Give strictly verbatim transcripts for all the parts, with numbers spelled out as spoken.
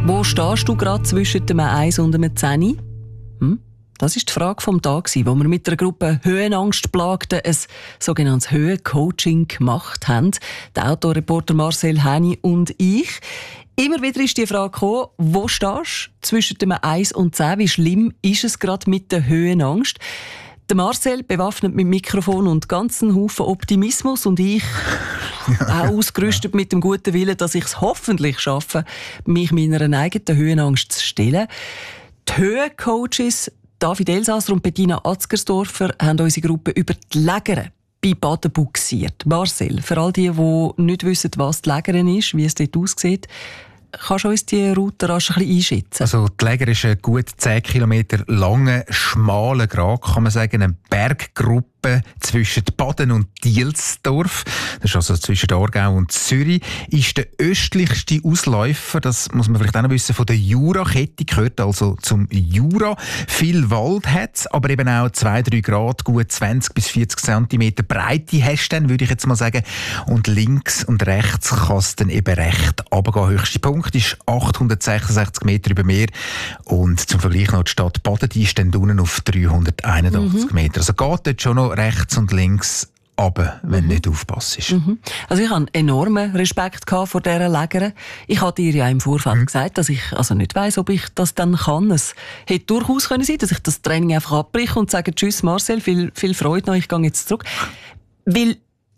Wo stehst du gerade zwischen einem eins und einem zehn? Hm? Das war die Frage vom Tag, wo wir mit einer Gruppe Höhenangstplagten ein sogenanntes Höhencoaching gemacht haben. Der Autoreporter Marcel Häni und ich. Immer wieder ist die Frage gekommen, wo stehst du zwischen dem eins und zehn? Wie schlimm ist es gerade mit der Höhenangst? Der Marcel, bewaffnet mit Mikrofon und ganzen Haufen Optimismus, und ich auch ausgerüstet mit dem guten Willen, dass ich es hoffentlich schaffe, mich meiner eigenen Höhenangst zu stellen. Die Höhencoaches David Elsasser und Bettina Atzgersdorfer haben unsere Gruppe über die Lägere bei Baden buxiert. Marcel, für all die, die nicht wissen, was die Lägere ist, wie es dort aussieht, kannst du uns die Route rasch ein bisschen einschätzen? Also die Lägere ist ein gut zehn Kilometer langer, schmaler Grat, kann man sagen, eine Berggruppe zwischen Baden und Dielsdorf. Das ist also zwischen Aargau und Zürich. Ist der östlichste Ausläufer, das muss man vielleicht auch noch wissen, von der Jurakette, gehört also zum Jura. Viel Wald hat es, aber eben auch zwei bis drei Grad, gut zwanzig bis vierzig Zentimeter Breite hast du dann, würde ich jetzt mal sagen. Und links und rechts kann es dann eben recht runtergehen. Höchster Punkt ist achthundertsechsundsechzig Meter über Meer. Und zum Vergleich noch die Stadt Baden, die ist dann unten auf dreihunderteinundachtzig mhm. Meter. Also geht dort schon noch rechts und links runter, wenn du mhm. nicht aufpasst. Mhm. Also ich hatte enormen Respekt vor dieser Lägere. Ich hatte dir ja im Vorfeld mhm. gesagt, dass ich also nicht weiss, ob ich das dann kann. Es hätte durchaus können sein, dass ich das Training einfach abbreche und sage, tschüss Marcel, viel, viel Freude noch, ich gehe jetzt zurück. Weil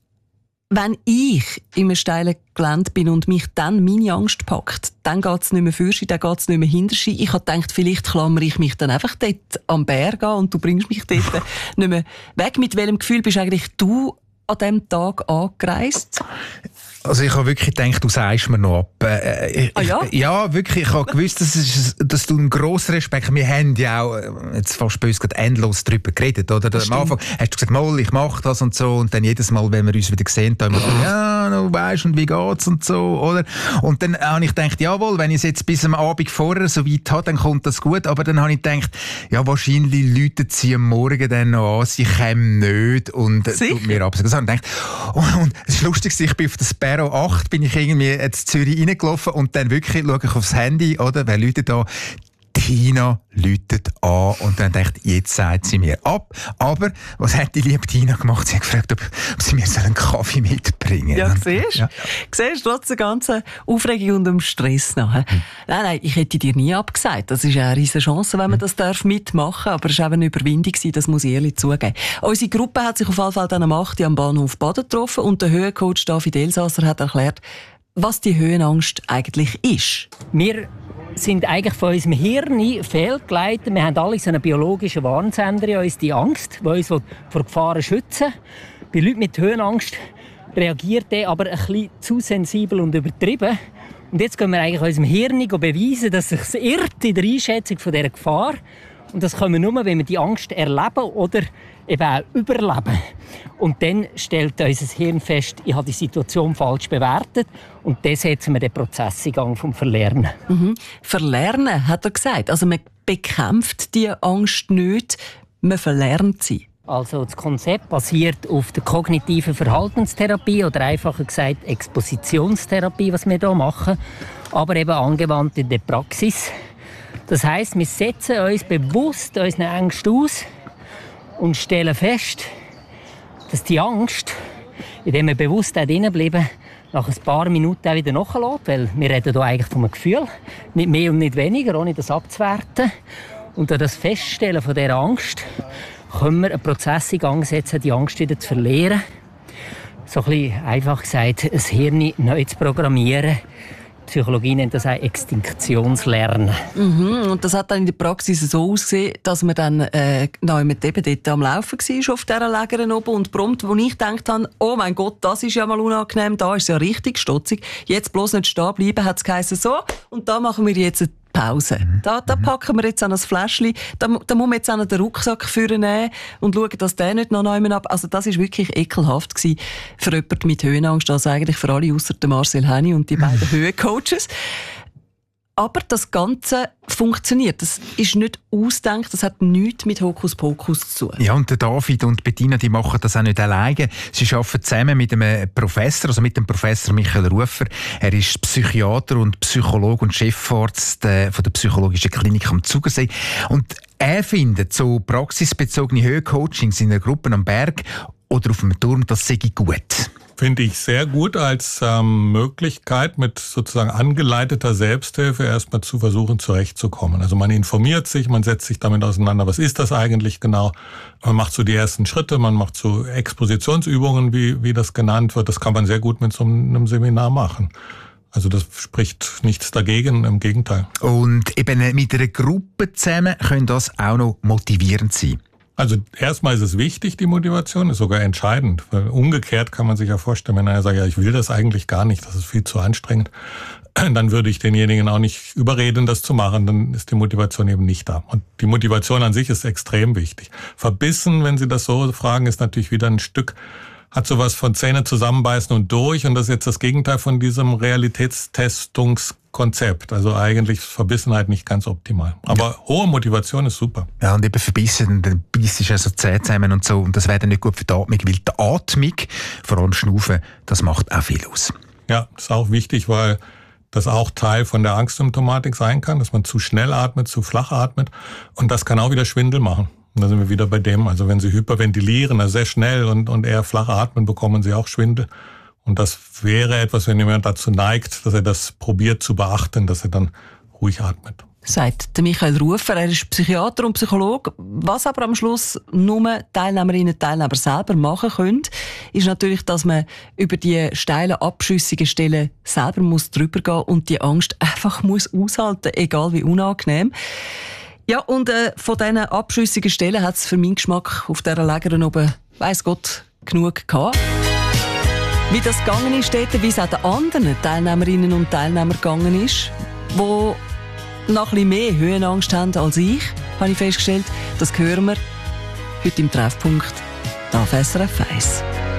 wenn ich in einem steilen Gelände bin und mich dann meine Angst packt, dann geht es nicht mehr für Ski, dann geht es nicht mehr hinter Ski. Ich habe gedacht, vielleicht klammere ich mich dann einfach dort am Berg an und du bringst mich dort nicht mehr weg. Mit welchem Gefühl bist eigentlich du an diesem Tag angereist? Also ich habe wirklich gedacht, du sagst mir noch ab. Äh, ich, ah ja? Ja, wirklich. Ich habe gewusst, dass, es, dass du einen grossen Respekt... Wir haben ja auch jetzt fast bei uns gerade endlos darüber geredet. Oder? Am Anfang hast du gesagt, mal, ich mache das und so. Und dann jedes Mal, wenn wir uns wieder sehen, dann haben wir ja, du weisst, und wie geht's und so. Oder? Und dann habe ich gedacht, jawohl, wenn ich es jetzt bis am Abend vorher so weit habe, dann kommt das gut. Aber dann habe ich gedacht, ja, wahrscheinlich läuten sie am Morgen dann noch an, sie kommen nicht. Und äh, tut mir absagen. Das habe ich gedacht. Und, und es ist lustig, ich bin auf das Berg acht bin ich irgendwie in Zürich reingelaufen und dann wirklich schaue ich aufs Handy, oder? Wer läutet da? Tina läutet an und dann dachte ich, jetzt sagt sie mir ab. Aber was hat die liebe Tina gemacht? Sie hat gefragt, ob, ob sie mir so einen Kaffee mitbringen. Ja, siehst du? Ja. Siehst du, trotz der ganzen Aufregung und dem Stress nachher. Hm. Nein, nein, ich hätte dir nie abgesagt. Das ist ja eine riesige Chance, wenn man das darf mitmachen darf. Aber es war eben eine Überwindung, das muss ich ehrlich zugeben. Unsere Gruppe hat sich auf jeden Fall dann am acht Uhr am Bahnhof Baden getroffen und der Höhencoach David Elsasser hat erklärt, was die Höhenangst eigentlich ist. Wir sind eigentlich von unserem Hirn fehlgeleitet. Wir haben alle so einen biologischen Warnsender in uns, die Angst, die uns vor Gefahren schützen. Bei Leuten mit Höhenangst reagiert der aber ein bisschen zu sensibel und übertrieben. Und jetzt können wir eigentlich unserem Hirn beweisen, dass es sich irrt in der Einschätzung von dieser Gefahr. Und das können wir nur, wenn wir die Angst erleben oder eben auch überleben. Und dann stellt unser Hirn fest, ich habe die Situation falsch bewertet. Und dann setzen wir den Prozess in Gang vom Verlernen. Mhm. Verlernen, hat er gesagt. Also man bekämpft die Angst nicht, man verlernt sie. Also das Konzept basiert auf der kognitiven Verhaltenstherapie oder einfacher gesagt Expositionstherapie, was wir hier machen, aber eben angewandt in der Praxis. Das heisst, wir setzen uns bewusst unseren Ängsten aus und stellen fest, dass die Angst, indem wir bewusst da drinnen bleiben, nach ein paar Minuten auch wieder nachlässt, weil wir reden hier eigentlich von einem Gefühl, nicht mehr und nicht weniger, ohne das abzuwerten. Und durch das Feststellen von dieser Angst können wir einen Prozess in Gang setzen, die Angst wieder zu verlieren. So ein bisschen einfach gesagt, das Hirn neu zu programmieren. Die Psychologie nennt das auch Extinktionslernen. Mhm, und das hat dann in der Praxis so ausgesehen, dass man dann äh, noch mit eben dort am Laufen war, auf dieser Lägere oben. Und prompt, wo ich gedacht habe, oh mein Gott, das ist ja mal unangenehm, da ist es ja richtig stotzig. Jetzt bloß nicht stehen bleiben, hat es geheißen, so, und da machen wir jetzt eine Pause. Da, da packen wir jetzt an das Fläschchen, da, da muss man jetzt auch noch den Rucksack vornehmen und schauen, dass der nicht noch jemand ab... Also das war wirklich ekelhaft gewesen für jemanden mit Höhenangst, also eigentlich für alle, ausser Marcel Häni und die beiden Höhencoaches. Aber das Ganze funktioniert. Das ist nicht ausgedacht, das hat nichts mit Hokuspokus zu tun. Ja, und der David und Bettina, die machen das auch nicht alleine. Sie arbeiten zusammen mit einem Professor, also mit dem Professor Michael Rufer. Er ist Psychiater und Psychologe und Chefarzt äh, von der Psychologischen Klinik am Zugensee. Und er findet so praxisbezogene Höhencoachings in einer Gruppe am Berg oder auf dem Turm, das sei gut. Finde ich sehr gut als ähm, Möglichkeit, mit sozusagen angeleiteter Selbsthilfe erstmal zu versuchen, zurechtzukommen. Also man informiert sich, man setzt sich damit auseinander, was ist das eigentlich genau? Man macht so die ersten Schritte, man macht so Expositionsübungen, wie, wie das genannt wird. Das kann man sehr gut mit so einem Seminar machen. Also das spricht nichts dagegen, im Gegenteil. Und eben mit einer Gruppe zusammen kann das auch noch motivierend sein. Also erstmal ist es wichtig, die Motivation ist sogar entscheidend. Weil umgekehrt kann man sich ja vorstellen, wenn einer sagt, ja, ich will das eigentlich gar nicht, das ist viel zu anstrengend, dann würde ich denjenigen auch nicht überreden, das zu machen, dann ist die Motivation eben nicht da. Und die Motivation an sich ist extrem wichtig. Verbissen, wenn Sie das so fragen, ist natürlich wieder ein Stück, hat sowas von Zähne zusammenbeißen und durch, und das ist jetzt das Gegenteil von diesem Realitätstestungskonzept. Also eigentlich ist Verbissenheit nicht ganz optimal. Aber ja, hohe Motivation ist super. Ja, und eben verbissen, dann beißt also Zähne zusammen und so, und das wäre dann nicht gut für die Atmung, weil die Atmung, vor allem Schnaufen, das macht auch viel aus. Ja, ist auch wichtig, weil das auch Teil von der Angstsymptomatik sein kann, dass man zu schnell atmet, zu flach atmet, und das kann auch wieder Schwindel machen. Und da sind wir wieder bei dem, also wenn Sie hyperventilieren, also sehr schnell und, und eher flach atmen, bekommen Sie auch Schwindel. Und das wäre etwas, wenn jemand dazu neigt, dass er das probiert zu beachten, dass er dann ruhig atmet. Sagt der Michael Rufer, er ist Psychiater und Psychologe. Was aber am Schluss nur Teilnehmerinnen und Teilnehmer selber machen können, ist natürlich, dass man über die steilen, abschüssigen Stellen selber muss drüber gehen und die Angst einfach muss aushalten, egal wie unangenehm. Ja, und äh, von diesen abschüssigen Stellen hat es für meinen Geschmack auf dieser Lägeren oben, weiss Gott, genug gehabt. Wie das gegangen ist dort, wie es auch den anderen Teilnehmerinnen und Teilnehmern gegangen ist, die noch ein bisschen mehr Höhenangst haben als ich, habe ich festgestellt. Das hören wir heute im Treffpunkt auf S R F eins.